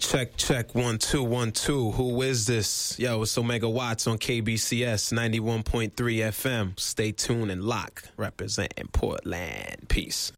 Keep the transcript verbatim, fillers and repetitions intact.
Check, check, one, two, one, two. Who is this? Yo, it's Omega Watts on K B C S ninety-one point three F M. Stay tuned and lock. Representing Portland. Peace.